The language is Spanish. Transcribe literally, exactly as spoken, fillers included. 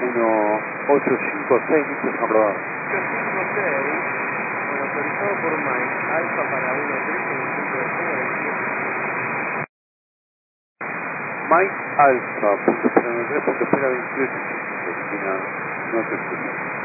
uno ocho cinco seis, listo, aprobado. ocho cinco seis, bueno, autorizado por Mike, alfa para uno tres en el punto de fuga del siete. Mike Alfa, punto espera noventa y tres, punto espera veintiocho, no te escucho.